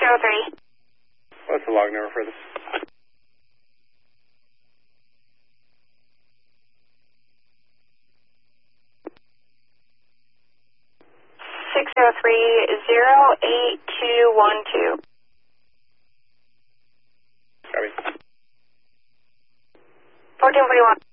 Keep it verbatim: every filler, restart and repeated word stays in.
zero three. What's the log number for this? six zero three zero eight two one two. Copy. fourteen forty-one.